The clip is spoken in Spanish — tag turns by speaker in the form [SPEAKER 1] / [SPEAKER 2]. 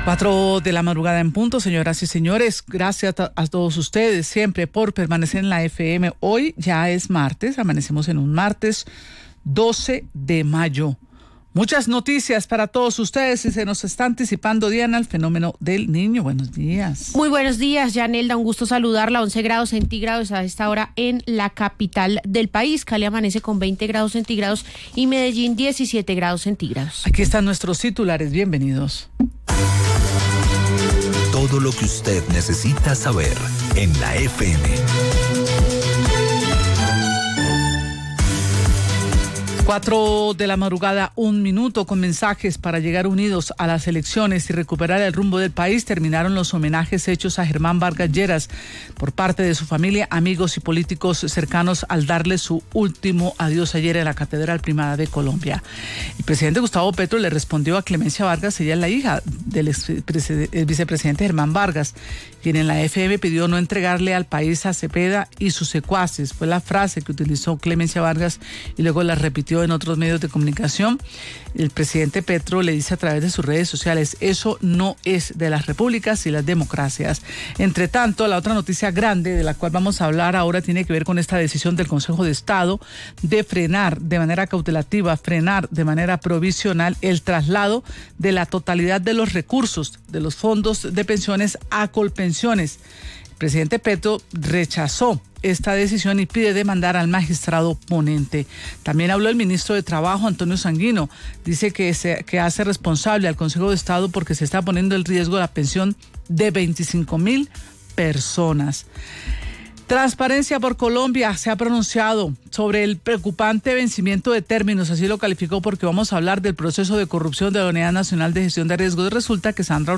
[SPEAKER 1] 4 de la madrugada en punto, señoras y señores. Gracias a todos ustedes siempre por permanecer en la FM. Hoy ya es martes, amanecemos en un martes 12 de mayo. Muchas noticias para todos ustedes y se nos está anticipando, Diana, el fenómeno del Niño. Buenos días.
[SPEAKER 2] Muy buenos días, Yanelda, un gusto saludarla. 11 grados centígrados a esta hora en la capital del país. Cali amanece con 20 grados centígrados y Medellín 17 grados centígrados.
[SPEAKER 1] Aquí están nuestros titulares, bienvenidos.
[SPEAKER 3] Todo lo que usted necesita saber en la FM.
[SPEAKER 1] 4 de la madrugada, 1 minuto, con mensajes para llegar unidos a las elecciones y recuperar el rumbo del país. Terminaron los homenajes hechos a Germán Vargas Lleras por parte de su familia, amigos y políticos cercanos al darle su último adiós ayer en la Catedral Primada de Colombia. El presidente Gustavo Petro le respondió a Clemencia Vargas, ella es la hija del vicepresidente Germán Vargas, quien en la FM pidió no entregarle al país a Cepeda y sus secuaces. Fue la frase que utilizó Clemencia Vargas y luego la repitió en otros medios de comunicación. El presidente Petro le dice a través de sus redes sociales: eso no es de las repúblicas y las democracias. Entre tanto, la otra noticia grande de la cual vamos a hablar ahora tiene que ver con esta decisión del Consejo de Estado de frenar de manera cautelativa, frenar de manera provisional el traslado de la totalidad de los recursos de los fondos de pensiones a Colpensiones. El presidente Petro rechazó esta decisión y pide demandar al magistrado ponente. También habló el ministro de Trabajo, Antonio Sanguino. Dice que hace responsable al Consejo de Estado porque se está poniendo en riesgo la pensión de 25,000 personas. Transparencia por Colombia se ha pronunciado sobre el preocupante vencimiento de términos, así lo calificó, porque vamos a hablar del proceso de corrupción de la Unidad Nacional de Gestión de Riesgos. Resulta que Sandra